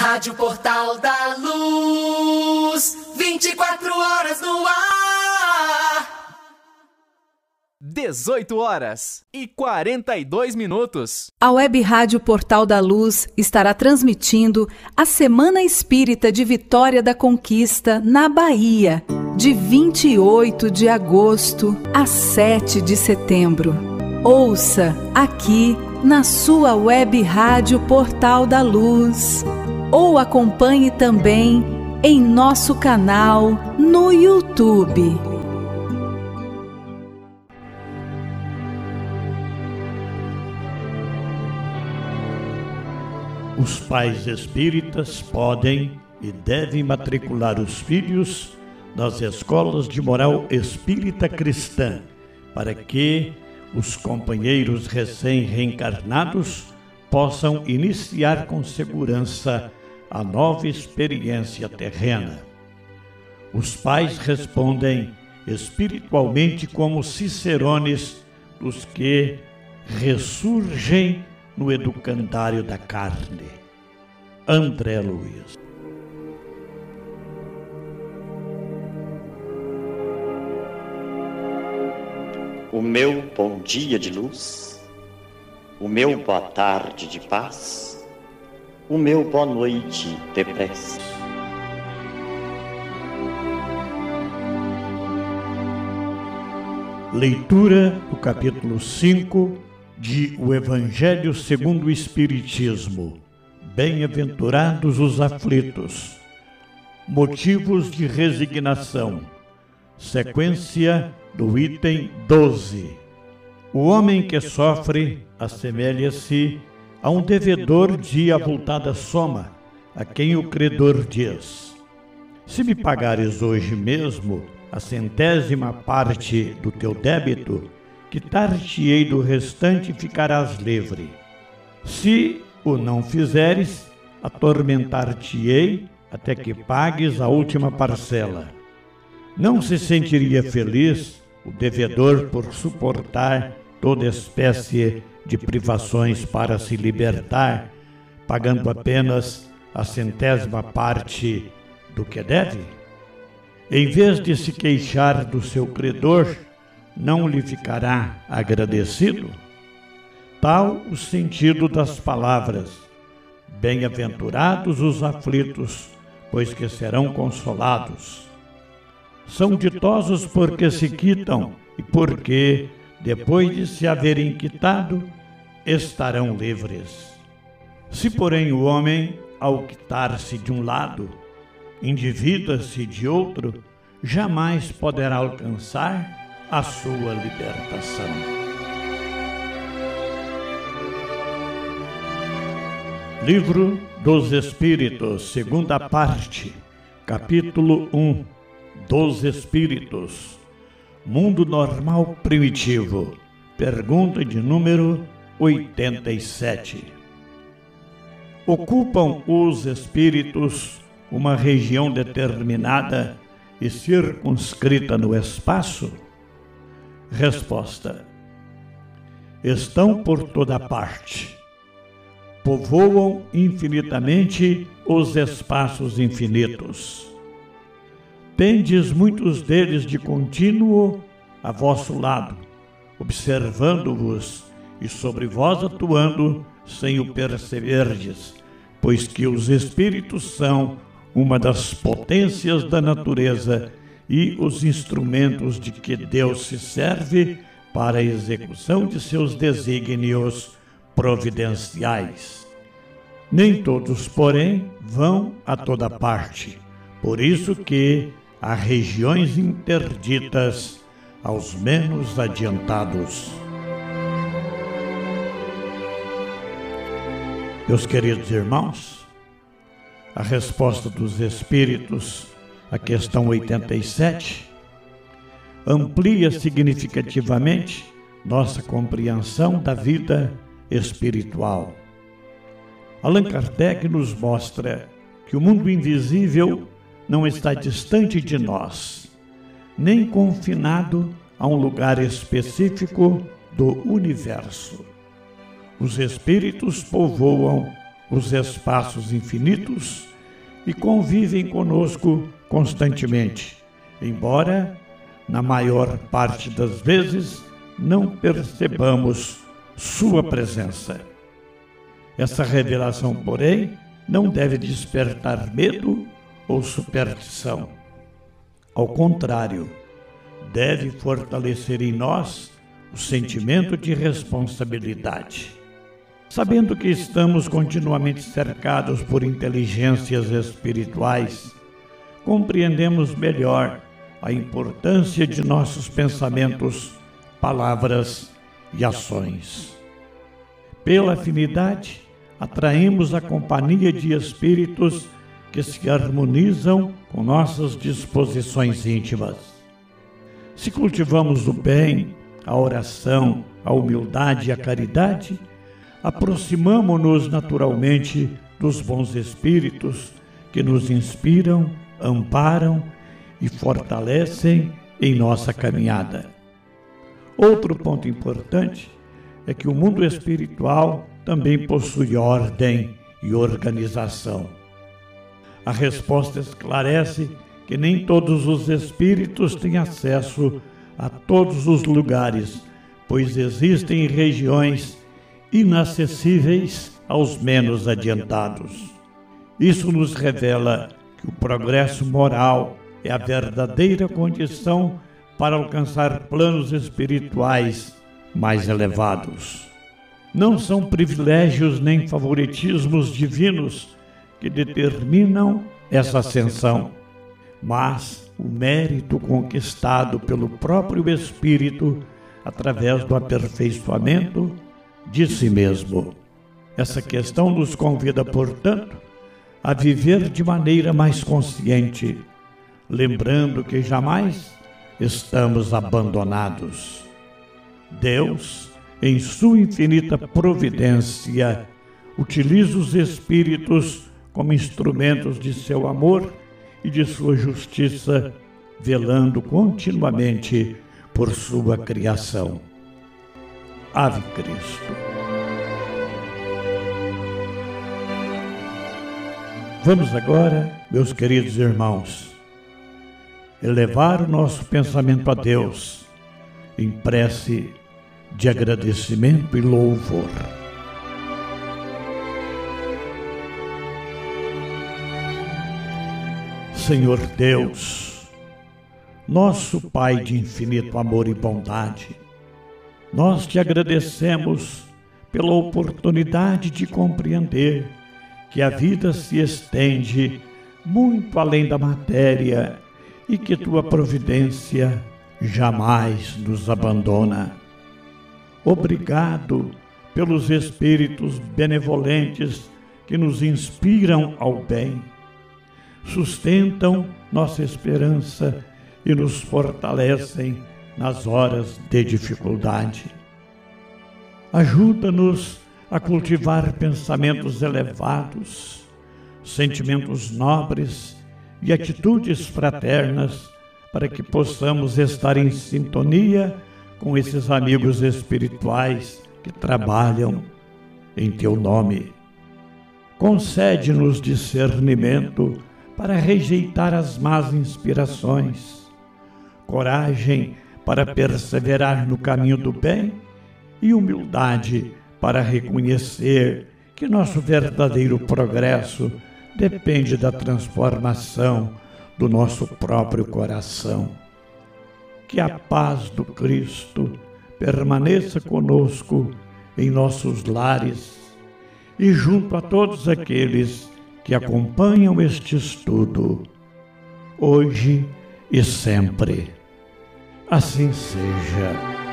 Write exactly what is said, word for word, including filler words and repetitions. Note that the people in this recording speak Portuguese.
Rádio Portal da Luz, vinte e quatro horas no ar. dezoito horas e quarenta e dois minutos. A Web Rádio Portal da Luz estará transmitindo a Semana Espírita de Vitória da Conquista na Bahia, de vinte e oito de agosto a sete de setembro. Ouça aqui na sua Web Rádio Portal da Luz, ou acompanhe também em nosso canal no YouTube. Os pais espíritas podem e devem matricular os filhos nas escolas de moral espírita cristã, para que os companheiros recém-reencarnados possam iniciar com segurança a nova experiência terrena. Os pais respondem espiritualmente como cicerones dos que ressurgem no educandário da carne. André Luiz. O meu bom dia de luz, o meu boa tarde de paz, o meu boa noite de prece. Leitura do capítulo cinco de O Evangelho segundo o Espiritismo. Bem-aventurados os aflitos. Motivos de resignação. Sequência do item doze. O homem que sofre assemelha-se a um devedor de avultada soma, a quem o credor diz: se me pagares hoje mesmo a centésima parte do teu débito, quitar-te-ei do restante e ficarás livre. Se o não fizeres, atormentar-te-ei até que pagues a última parcela. Não se sentiria feliz o devedor por suportar toda espécie de privações para se libertar, pagando apenas a centésima parte do que deve? Em vez de se queixar do seu credor, não lhe ficará agradecido? Tal o sentido das palavras: bem-aventurados os aflitos, pois que serão consolados. São ditosos porque se quitam e porque, depois de se haverem quitado, estarão livres. Se, porém, o homem, ao quitar-se de um lado, endivida-se de outro, jamais poderá alcançar a sua libertação. Livro dos Espíritos, segunda parte, capítulo um, dos Espíritos, Mundo Normal Primitivo, pergunta de número oitenta e sete. Ocupam os espíritos uma região determinada e circunscrita no espaço? Resposta: estão por toda parte. Povoam infinitamente os espaços infinitos. Tendes muitos deles de contínuo a vosso lado, observando-vos e sobre vós atuando sem o perceberdes, pois que os espíritos são uma das potências da natureza e os instrumentos de que Deus se serve para a execução de seus desígnios providenciais. Nem todos, porém, vão a toda parte, por isso que há regiões interditas aos menos adiantados. Meus queridos irmãos, a resposta dos Espíritos à questão oitenta e sete amplia significativamente nossa compreensão da vida espiritual. Allan Kardec nos mostra que o mundo invisível não está distante de nós, nem confinado a um lugar específico do universo. Os espíritos povoam os espaços infinitos e convivem conosco constantemente, embora, na maior parte das vezes, não percebamos sua presença. Essa revelação, porém, não deve despertar medo ou superstição. Ao contrário, deve fortalecer em nós o sentimento de responsabilidade. Sabendo que estamos continuamente cercados por inteligências espirituais, compreendemos melhor a importância de nossos pensamentos, palavras e ações. Pela afinidade, atraímos a companhia de espíritos que se harmonizam com nossas disposições íntimas. Se cultivamos o bem, a oração, a humildade e a caridade, aproximamo-nos naturalmente dos bons espíritos que nos inspiram, amparam e fortalecem em nossa caminhada. Outro ponto importante é que o mundo espiritual também possui ordem e organização. A resposta esclarece que nem todos os espíritos têm acesso a todos os lugares, pois existem regiões inacessíveis aos menos adiantados. Isso nos revela que o progresso moral é a verdadeira condição para alcançar planos espirituais mais elevados. Não são privilégios nem favoritismos divinos que determinam essa ascensão, mas o mérito conquistado pelo próprio Espírito através do aperfeiçoamento de si mesmo. Essa questão nos convida, portanto, a viver de maneira mais consciente, lembrando que jamais estamos abandonados. Deus, em sua infinita providência, utiliza os espíritos como instrumentos de seu amor e de sua justiça, velando continuamente por sua criação. Ave Cristo. Vamos agora, meus queridos irmãos, elevar o nosso pensamento a Deus em prece de agradecimento e louvor. Senhor Deus, nosso Pai de infinito amor e bondade, nós te agradecemos pela oportunidade de compreender que a vida se estende muito além da matéria e que tua providência jamais nos abandona. Obrigado pelos espíritos benevolentes que nos inspiram ao bem, sustentam nossa esperança e nos fortalecem nas horas de dificuldade. Ajuda-nos a cultivar pensamentos elevados, sentimentos nobres e atitudes fraternas, para que possamos estar em sintonia com esses amigos espirituais que trabalham em teu nome. Concede-nos discernimento para rejeitar as más inspirações, coragem para perseverar no caminho do bem e humildade para reconhecer que nosso verdadeiro progresso depende da transformação do nosso próprio coração. Que a paz do Cristo permaneça conosco em nossos lares e junto a todos aqueles que acompanham este estudo, hoje e sempre. Assim seja.